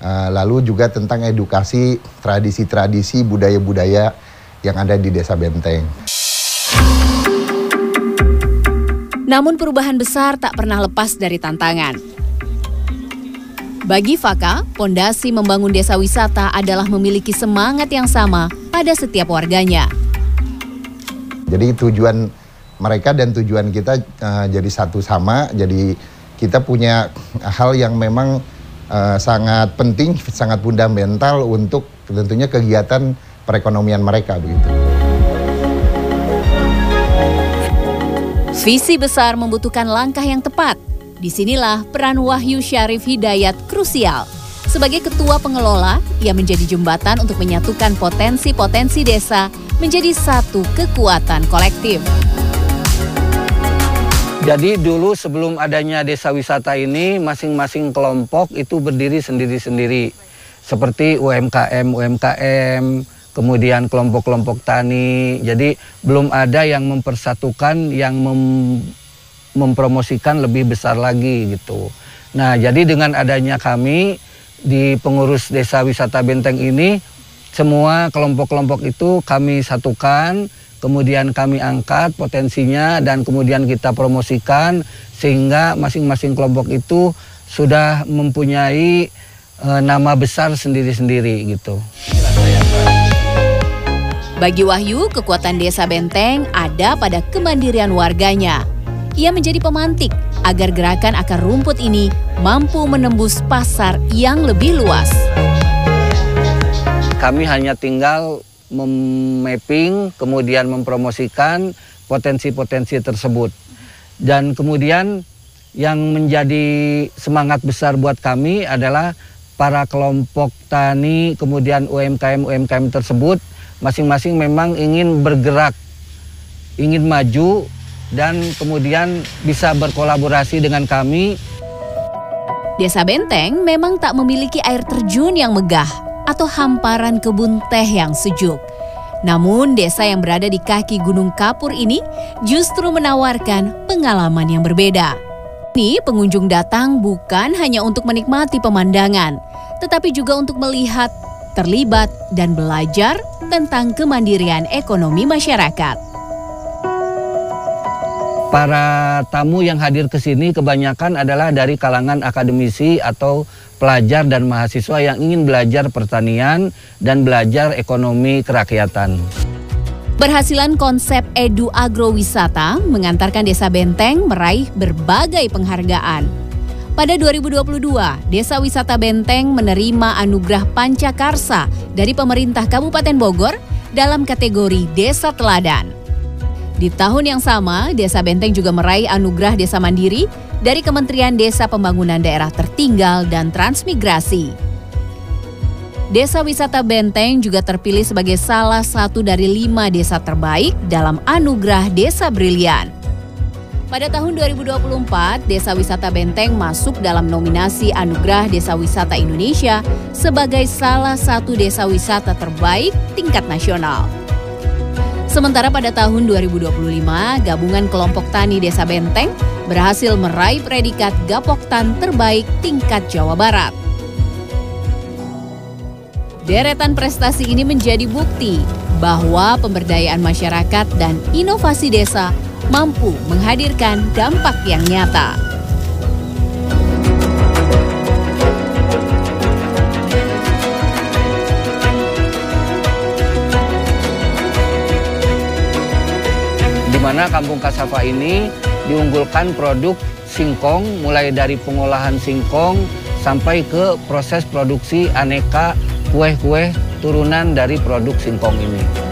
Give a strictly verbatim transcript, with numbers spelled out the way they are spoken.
uh, lalu juga tentang edukasi tradisi-tradisi budaya-budaya yang ada di Desa Benteng. Namun perubahan besar tak pernah lepas dari tantangan. Bagi Faka, pondasi membangun desa wisata adalah memiliki semangat yang sama pada setiap warganya. Jadi tujuan mereka dan tujuan kita uh, jadi satu sama, jadi kita punya hal yang memang uh, sangat penting, sangat fundamental untuk tentunya kegiatan perekonomian mereka begitu. Visi besar membutuhkan langkah yang tepat. Disinilah peran Wahyu Syarif Hidayat krusial. Sebagai ketua pengelola, ia menjadi jembatan untuk menyatukan potensi-potensi desa menjadi satu kekuatan kolektif. Jadi dulu sebelum adanya desa wisata ini, masing-masing kelompok itu berdiri sendiri-sendiri. Seperti U M K M-U M K M, kemudian kelompok-kelompok tani. Jadi belum ada yang mempersatukan, yang mem mempromosikan lebih besar lagi gitu. Nah, jadi dengan adanya kami di pengurus Desa Wisata Benteng ini, semua kelompok-kelompok itu kami satukan, kemudian kami angkat potensinya dan kemudian kita promosikan sehingga masing-masing kelompok itu sudah mempunyai e, nama besar sendiri-sendiri gitu. Bagi Wahyu, kekuatan Desa Benteng ada pada kemandirian warganya. Ia menjadi pemantik agar gerakan akar rumput ini mampu menembus pasar yang lebih luas. Kami hanya tinggal memapping, kemudian mempromosikan potensi-potensi tersebut. Dan kemudian yang menjadi semangat besar buat kami adalah para kelompok tani, kemudian U M K M-U M K M tersebut masing-masing memang ingin bergerak, ingin maju, dan kemudian bisa berkolaborasi dengan kami. Desa Benteng memang tak memiliki air terjun yang megah atau hamparan kebun teh yang sejuk. Namun desa yang berada di kaki Gunung Kapur ini justru menawarkan pengalaman yang berbeda. Ini pengunjung datang bukan hanya untuk menikmati pemandangan, tetapi juga untuk melihat, terlibat, dan belajar tentang kemandirian ekonomi masyarakat. Para tamu yang hadir ke sini kebanyakan adalah dari kalangan akademisi atau pelajar dan mahasiswa yang ingin belajar pertanian dan belajar ekonomi kerakyatan. Berhasilan konsep Edu Agrowisata mengantarkan Desa Benteng meraih berbagai penghargaan. Pada dua ribu dua puluh dua, Desa Wisata Benteng menerima anugerah Pancakarsa dari pemerintah Kabupaten Bogor dalam kategori Desa Teladan. Di tahun yang sama, Desa Benteng juga meraih anugerah Desa Mandiri dari Kementerian Desa Pembangunan Daerah Tertinggal dan Transmigrasi. Desa Wisata Benteng juga terpilih sebagai salah satu dari lima desa terbaik dalam anugerah Desa Brilian. Pada tahun dua ribu dua puluh empat, Desa Wisata Benteng masuk dalam nominasi Anugerah Desa Wisata Indonesia sebagai salah satu desa wisata terbaik tingkat nasional. Sementara pada tahun dua ribu dua puluh lima, gabungan kelompok tani Desa Benteng berhasil meraih predikat Gapoktan terbaik tingkat Jawa Barat. Deretan prestasi ini menjadi bukti bahwa pemberdayaan masyarakat dan inovasi desa mampu menghadirkan dampak yang nyata. Di mana Kampung Kasafa ini diunggulkan produk singkong, mulai dari pengolahan singkong sampai ke proses produksi aneka kue-kue turunan dari produk singkong ini.